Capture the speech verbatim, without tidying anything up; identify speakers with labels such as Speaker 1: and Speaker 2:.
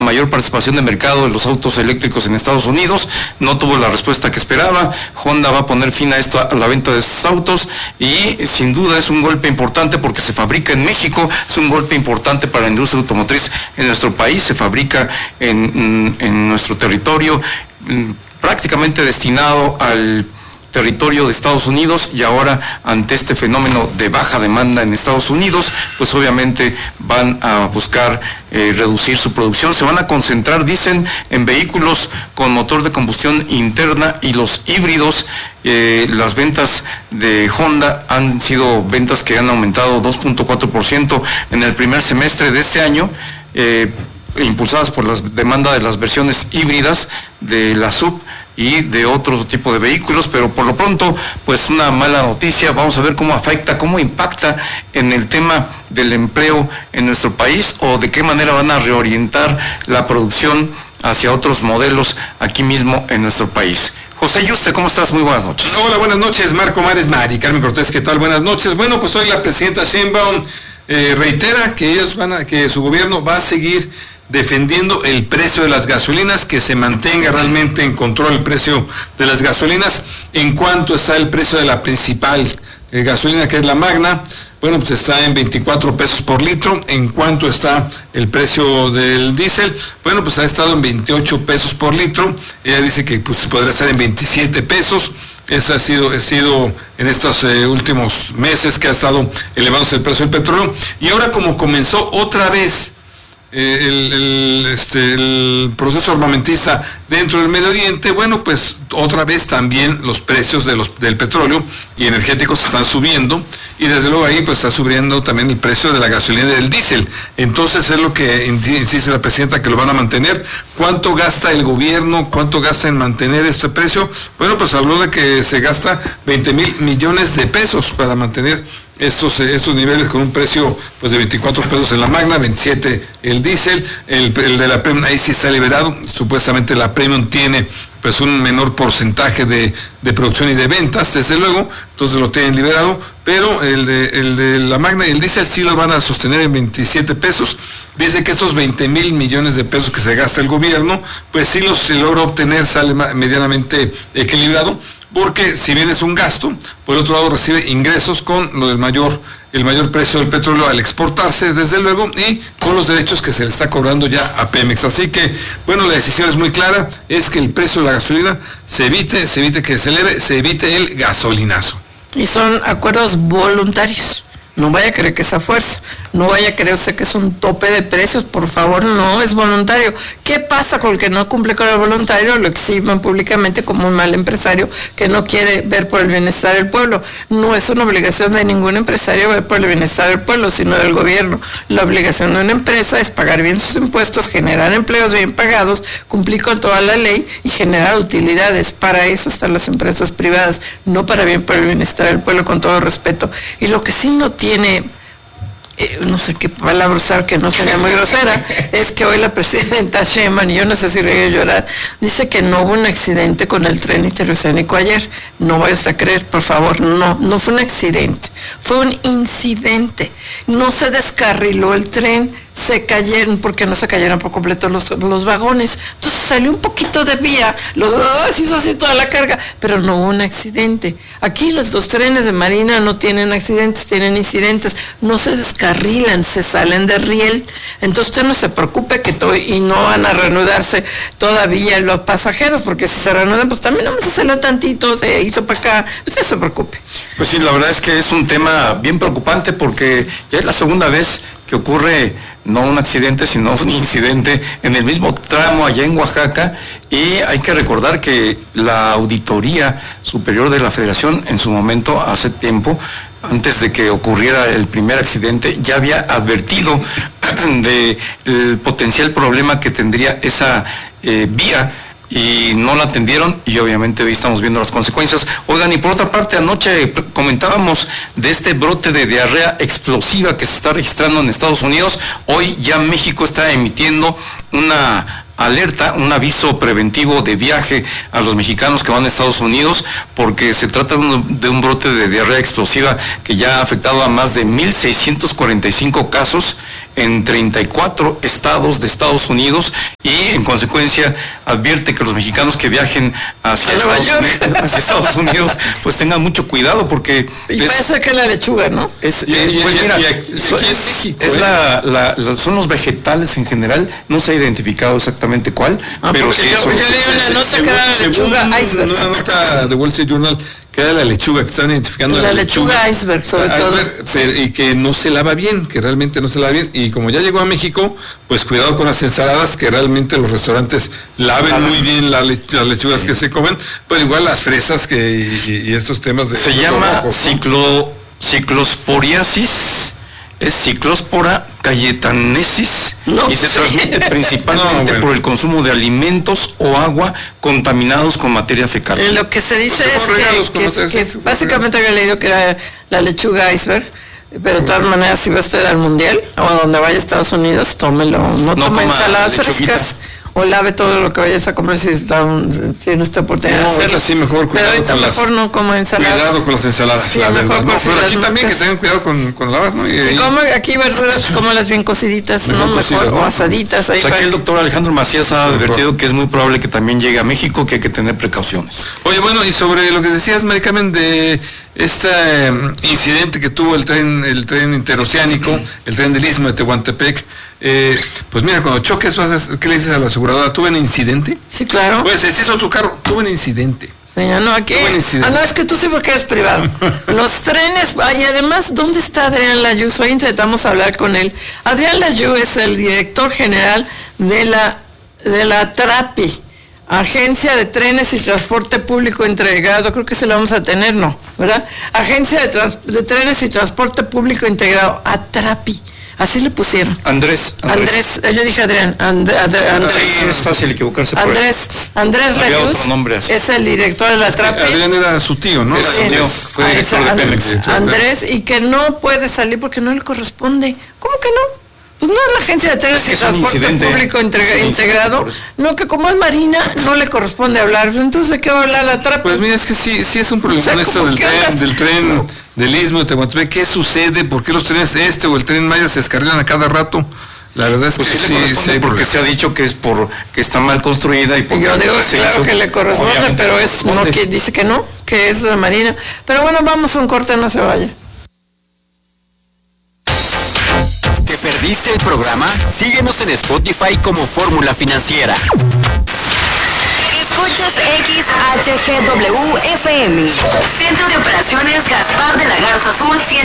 Speaker 1: mayor participación de mercado de los autos eléctricos en Estados Unidos, no tuvo la respuesta que esperaba. Honda va a poner fin a esto, a la venta de sus autos, y sin duda es un golpe importante porque se fabrica en México, es un golpe importante para la industria automotriz en nuestro país, se fabrica en, en nuestro territorio, prácticamente destinado al territorio de Estados Unidos, y ahora ante este fenómeno de baja demanda en Estados Unidos, pues obviamente van a buscar eh, reducir su producción. Se van a concentrar, dicen, en vehículos con motor de combustión interna y los híbridos. Eh, las ventas de Honda han sido ventas que han aumentado dos punto cuatro por ciento en el primer semestre de este año, eh, impulsadas por la demanda de las versiones híbridas de la S U V y de otro tipo de vehículos, pero por lo pronto, pues una mala noticia. Vamos a ver cómo afecta, cómo impacta en el tema del empleo en nuestro país, o de qué manera van a reorientar la producción hacia otros modelos aquí mismo en nuestro país. José Yuste, ¿cómo estás? Muy buenas noches.
Speaker 2: Hola, buenas noches, Marco Mares, Mari Carmen Cortés, ¿qué tal? Buenas noches. Bueno, pues hoy la presidenta Sheinbaum eh, reitera que ellos van a, que su gobierno va a seguir defendiendo el precio de las gasolinas, que se mantenga realmente en control el precio de las gasolinas. En cuanto está el precio de la principal eh, gasolina, que es la Magna, bueno, pues está en veinticuatro pesos por litro. En cuanto está el precio del diésel, bueno, pues ha estado en veintiocho pesos por litro. Ella dice que pues podrá estar en veintisiete pesos. Eso ha sido, ha sido en estos eh, últimos meses que ha estado elevándose el precio del petróleo. Y ahora, como comenzó otra vez Eh, el, el, este, el proceso armamentista dentro del Medio Oriente, bueno, pues otra vez también los precios de los, del petróleo y energéticos están subiendo, y desde luego ahí pues está subiendo también el precio de la gasolina y del diésel. Entonces es lo que insiste la presidenta, que lo van a mantener. ¿Cuánto gasta el gobierno? ¿Cuánto gasta en mantener este precio? Bueno, pues habló de que se gasta veinte mil millones de pesos para mantener estos, estos niveles, con un precio pues de veinticuatro pesos en la Magna, veintisiete el diésel, el, el de la Premium ahí sí está liberado. Supuestamente la Premium tiene pues un menor porcentaje de, de producción y de ventas, desde luego, entonces lo tienen liberado, pero el de, el de la Magna y el diésel sí lo van a sostener en veintisiete pesos. Dice que estos veinte mil millones de pesos que se gasta el gobierno, pues sí los se logra obtener, sale medianamente equilibrado, porque si bien es un gasto, por el otro lado recibe ingresos con lo del mayor, el mayor precio del petróleo al exportarse, desde luego, y con los derechos que se le está cobrando ya a Pemex. Así que, bueno, la decisión es muy clara, es que el precio de la gasolina se evite, se evite que se eleve, se evite el gasolinazo.
Speaker 3: Y son acuerdos voluntarios. No vaya a creer que es a fuerza, no vaya a creer usted que es un tope de precios, por favor, no, es voluntario. ¿Qué pasa con el que no cumple con el voluntario? Lo exhiben públicamente como un mal empresario que no quiere ver por el bienestar del pueblo. No es una obligación de ningún empresario ver por el bienestar del pueblo, sino del gobierno. La obligación de una empresa es pagar bien sus impuestos, generar empleos bien pagados, cumplir con toda la ley y generar utilidades. Para eso están las empresas privadas, no para bien por el bienestar del pueblo, con todo respeto. Y lo que sí no tiene tiene, eh, no sé qué palabra usar que no sería muy grosera, es que hoy la presidenta Sheinbaum, y yo no sé si voy a llorar, dice que no hubo un accidente con el tren interoceánico ayer. No vaya usted a creer, por favor, no, no fue un accidente, fue un incidente. No se descarriló el tren, se cayeron, porque no se cayeron por completo los, los vagones. Entonces salió un poquito de vía, los ¡oh! Se hizo así toda la carga, pero no hubo un accidente. Aquí los dos trenes de Marina no tienen accidentes, tienen incidentes, no se descarrilan, se salen de riel. Entonces usted no se preocupe que todo, y no van a reanudarse todavía los pasajeros, porque si se reanudan, pues también vamos a hacerlo tantito, se hizo para acá, usted se preocupe.
Speaker 1: Pues sí, la verdad es que es un tema bien preocupante, porque ya es la segunda vez que ocurre no un accidente, sino un incidente en el mismo tramo allá en Oaxaca, y hay que recordar que la Auditoría Superior de la Federación en su momento, hace tiempo, antes de que ocurriera el primer accidente, ya había advertido del potencial problema que tendría esa eh, vía, y no la atendieron, y obviamente hoy estamos viendo las consecuencias. Oigan, y por otra parte, anoche comentábamos de este brote de diarrea explosiva que se está registrando en Estados Unidos. Hoy ya México está emitiendo una alerta, un aviso preventivo de viaje a los mexicanos que van a Estados Unidos, porque se trata de un, de un brote de diarrea explosiva que ya ha afectado a más de mil seiscientos cuarenta y cinco casos en treinta y cuatro estados de Estados Unidos y en consecuencia advierte que los mexicanos que viajen hacia, Estados Unidos, hacia Estados Unidos pues tengan mucho cuidado porque...
Speaker 3: Y es, parece que la lechuga, ¿no?
Speaker 1: Es, y, eh, y, pues y, mira, y aquí, es, aquí en México, es ¿eh? la, la, la, son los vegetales en general, no se ha identificado exactamente cuál,
Speaker 3: ah,
Speaker 1: pero sí
Speaker 3: yo,
Speaker 1: son
Speaker 3: yo leí una nota según, que era la lechuga iceberg.
Speaker 2: Una nota de Wall Street Journal que era la lechuga, que estaban identificando
Speaker 3: la,
Speaker 2: la
Speaker 3: lechuga, lechuga iceberg sobre
Speaker 2: iceberg, todo. Y que no se lava bien, que realmente no se lava bien. Y como ya llegó a México, pues cuidado con las ensaladas, que realmente los restaurantes laven ah, muy bien la le, las lechugas sí. que se comen, pero igual las fresas que y, y estos temas de...
Speaker 1: Se llama rojos, ciclo, ciclosporiasis, es Ciclospora cayetanesis no, y se sí. transmite principalmente no, bueno. por el consumo de alimentos o agua contaminados con materia fecal.
Speaker 3: Eh, lo que se dice es que, que, que, que básicamente había leído que era la lechuga iceberg, pero de todas maneras si va usted al mundial o a donde vaya a Estados Unidos, tómelo, no, no tome ensaladas frescas. O lave todo lo que vayas a comprar si está tiene esta oportunidad
Speaker 2: no,
Speaker 3: de hacerlo.
Speaker 2: Sí, mejor
Speaker 3: pero ahorita
Speaker 2: con
Speaker 3: mejor
Speaker 2: las,
Speaker 3: no coma ensaladas.
Speaker 2: Cuidado con las ensaladas,
Speaker 3: sí,
Speaker 2: la
Speaker 3: mejor
Speaker 2: verdad. No, pero aquí también
Speaker 3: moscas.
Speaker 2: Que tengan cuidado con, con lavar, ¿no? Y,
Speaker 3: sí, como aquí verduras, como las bien cociditas, ¿no? Mejor, cocidas, ¿no? O asaditas. Ahí
Speaker 1: o sea, aquí el doctor Alejandro Macías ha advertido que es muy probable que también llegue a México, que hay que tener precauciones.
Speaker 2: Oye, bueno, y sobre lo que decías, Mari Carmen, de este eh, incidente que tuvo el tren, el tren interoceánico, el tren del Istmo de Tehuantepec, eh, pues mira, cuando choques, vas a, ¿qué le dices a la aseguradora? ¿Tuve un incidente?
Speaker 3: Sí, claro.
Speaker 2: Pues se hizo su carro, tuve un incidente.
Speaker 3: Señor, no, aquí. Ah, no, es que tú sí porque eres privado. Los trenes, y además, ¿dónde está Adrián Layuz? Hoy intentamos hablar con él. Adrián Layuz es el director general de la, de la TRAPI, Agencia de Trenes y Transporte Público Integrado, creo que se lo vamos a tener, ¿no? ¿Verdad? Agencia de, Trans, de Trenes y Transporte Público Integrado, ATRAPI. Así le pusieron.
Speaker 1: Andrés.
Speaker 3: Andrés, Andrés yo dije Adrián. And, And, Andrés.
Speaker 1: Sí, es fácil equivocarse por
Speaker 3: Andrés, Andrés Layuz es el director de la TRAPI.
Speaker 2: Adrián era su tío, ¿no?
Speaker 1: Era su tío, fue
Speaker 3: ah,
Speaker 1: director de Pemex.
Speaker 3: Andrés, y que no puede salir porque no le corresponde. ¿Cómo que no? Pues no es la Agencia de Trenes y Transporte Público integra, integrado, no, que como es Marina, no le corresponde hablar. Entonces, ¿de qué va a hablar la TRAPI?
Speaker 2: Pues mira, es que sí, sí es un problema, o sea, esto del tren, hablas? del tren, no. del Istmo de Tehuantepec. ¿Qué sucede? ¿Por qué los trenes este o el tren Maya se descarrilan a cada rato? La verdad es
Speaker 1: pues
Speaker 2: que
Speaker 1: sí,
Speaker 2: sí,
Speaker 1: le sí porque problema. Se ha dicho que es por que está mal construida y porque
Speaker 3: yo digo claro que le corresponde, pero es no que dice que no, que es de Marina. Pero bueno, vamos a un corte, no se vaya.
Speaker 4: ¿Te perdiste el programa? Síguenos en Spotify como Fórmula Financiera.
Speaker 5: Escuchas X H G W F M. Centro de Operaciones Gaspar de la Garza Azul